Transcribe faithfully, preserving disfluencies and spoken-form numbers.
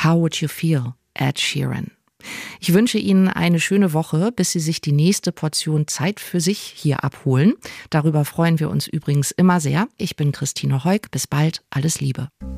How Would You Feel? Ed Sheeran. Ich wünsche Ihnen eine schöne Woche, bis Sie sich die nächste Portion Zeit für sich hier abholen. Darüber freuen wir uns übrigens immer sehr. Ich bin Christine Heuk. Bis bald. Alles Liebe.